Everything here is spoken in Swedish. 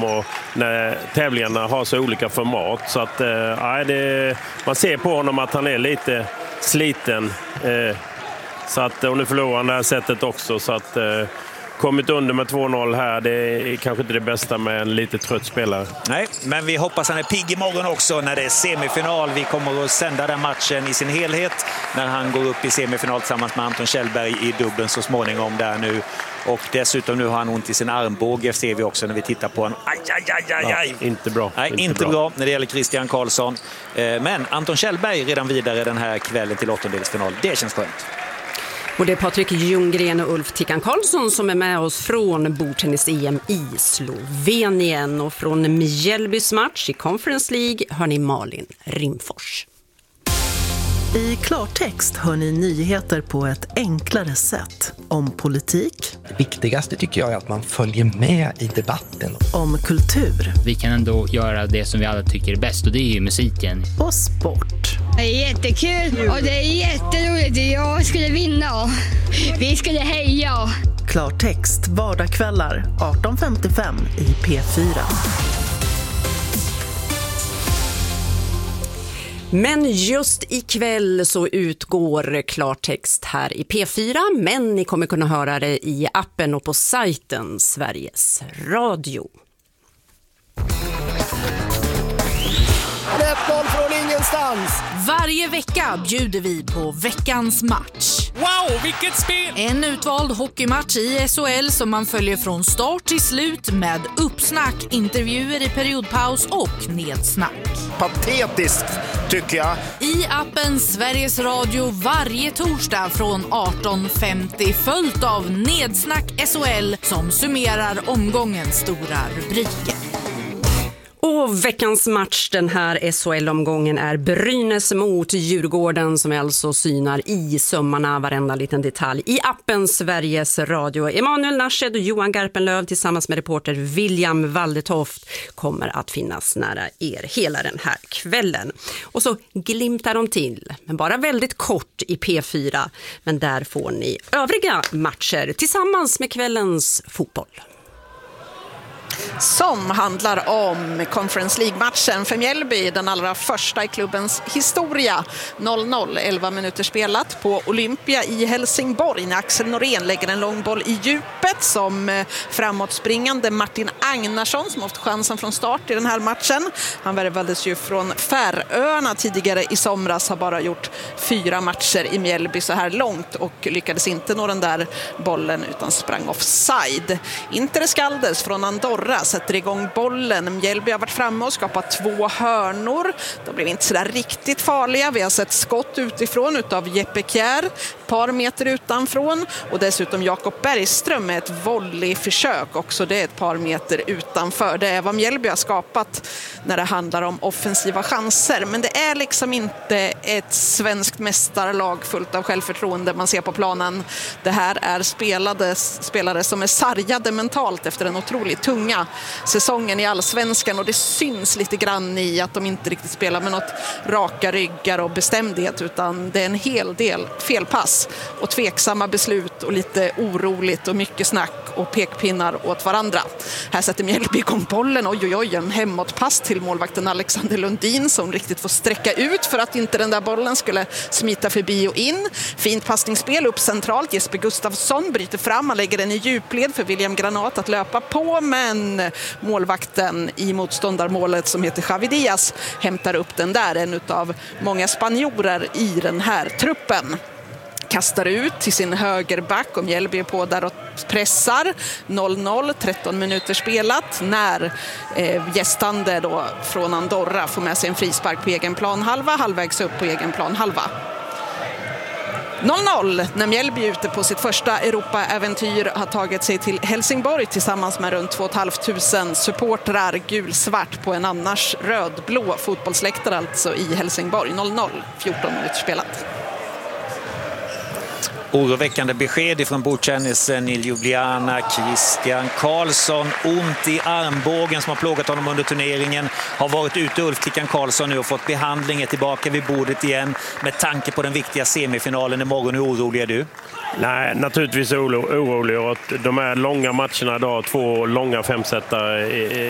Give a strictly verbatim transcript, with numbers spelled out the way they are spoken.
dem och när tävlingarna har så olika format. Så att, eh, det, man ser på honom att han är lite sliten. Eh, så att, och nu förlorar han det här sättet också. Så att, eh, kommit under med två noll här, det är kanske inte det bästa med en lite trött spelare. Nej, men vi hoppas han är pigg imorgon också när det är semifinal. Vi kommer att sända den matchen i sin helhet när han går upp i semifinal tillsammans med Anton Kjellberg i dubbeln så småningom där nu. Och dessutom nu har han ont i sin armbåge, ser vi också när vi tittar på honom. Aj, aj, aj, aj, aj. Ja, inte bra. Nej, inte, inte bra. bra när det gäller Christian Karlsson. Men Anton Kjellberg redan vidare den här kvällen till åttondelsfinal. Det känns skönt. Och det är Patrik Ljunggren och Ulf Tickan Karlsson som är med oss från bordtennis-E M i Slovenien. Och från Mjällbys match i Conference League hör ni Malin Rimfors. I klartext hör ni nyheter på ett enklare sätt. Om politik. Det viktigaste tycker jag är att man följer med i debatten. Om kultur. Vi kan ändå göra det som vi alla tycker är bäst och det är ju musiken. Och sport. Det är jättekul och det är jätteroligt. Jag skulle vinna. Vi skulle heja. Klartext vardagskvällar arton femtiofem i P fyra. Men just ikväll så utgår klartext här i P fyra, men ni kommer kunna höra det i appen och på sajten Sveriges Radio. ett noll från ingenstans. Varje vecka bjuder vi på veckans match. Wow, vilket spel! En utvald hockeymatch i S H L som man följer från start till slut med uppsnack, intervjuer i periodpaus och nedsnack. Patetiskt, tycker jag. I appen Sveriges Radio varje torsdag från arton femtio följt av Nedsnack S H L som summerar omgångens stora rubriker. Och veckans match den här S H L-omgången är Brynäs mot Djurgården som alltså synar i sömmarna varenda liten detalj i appen Sveriges Radio. Emanuel Narshed och Johan Garpenlöv tillsammans med reporter William Waldetoft kommer att finnas nära er hela den här kvällen. Och så glimtar de till, men bara väldigt kort i P fyra. Men där får ni övriga matcher tillsammans med kvällens fotboll. Som handlar om Conference League-matchen för Mjällby, den allra första i klubbens historia. noll noll, elva minuter spelat på Olympia i Helsingborg när Axel Norén lägger en lång boll i djupet som framåtspringande Martin Agnarsson som haft chansen från start i den här matchen. Han värvades ju från Färöarna tidigare i somras, har bara gjort fyra matcher i Mjällby så här långt och lyckades inte nå den där bollen utan sprang offside. Inter Skaldes från Andorra sätter igång bollen. Mjällby har varit framme och skapat två hörnor. De blev inte så där riktigt farliga. Vi har sett skott utifrån utav Jeppe Kjær, ett par meter utanför. Och dessutom Jakob Bergström med ett volleyförsök. Också det är ett par meter utanför. Det är vad Mjällby har skapat när det handlar om offensiva chanser. Men det är liksom inte ett svenskt mästarlag fullt av självförtroende man ser på planen. Det här är spelade, spelare som är sargade mentalt efter en otroligt tunga säsongen i Allsvenskan, och det syns lite grann i att de inte riktigt spelar med något raka ryggar och bestämdhet, utan det är en hel del felpass och tveksamma beslut och lite oroligt och mycket snack och pekpinnar åt varandra. Här sätter Mjällby igång bollen, oj oj oj, en hemåtpass till målvakten Alexander Lundin som riktigt får sträcka ut för att inte den där bollen skulle smita förbi och in. Fint passningsspel upp centralt, Jesper Gustafsson bryter fram, han lägger den i djupled för William Granat att löpa på, men målvakten i motståndarmålet som heter Xavi Diaz hämtar upp den där, en av många spanjorer i den här truppen. Kastar ut till sin högerback och Mjällby är på där och pressar. noll noll, tretton minuter spelat när eh, gästande då från Andorra får med sig en frispark på egen planhalva, halvvägs upp på egen planhalva. noll noll när Mjällby ute på sitt första Europa-äventyr har tagit sig till Helsingborg tillsammans med runt två och ett halvt tusen supportrar gulsvart på en annars rödblå fotbollsläktare alltså i Helsingborg. noll noll, fjorton minuter spelat. Oroväckande besked från bordtennisen i Ljubljana. Christian Karlsson, ont i armbågen som har plågat honom under turneringen. Har varit ute Ulf Tickan Karlsson nu och fått behandling, är tillbaka vid bordet igen. Med tanke på den viktiga semifinalen imorgon, hur orolig är du? Nej, naturligtvis oro, orolig. Och de här långa matcherna idag, två långa femsättare